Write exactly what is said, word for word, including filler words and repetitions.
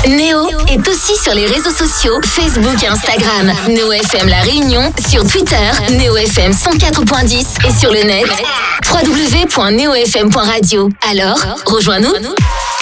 Néo est aussi sur les réseaux sociaux, Facebook et Instagram. Néo F M La Réunion, sur Twitter, Néo F M cent quatre point dix et sur le net, w w w point néo f m point radio. Alors, rejoins-nous.